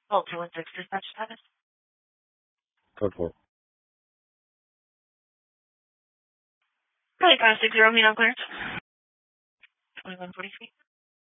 Oh, 216 dispatch status. Code 4. Probably 560, mean on clearance. 2143.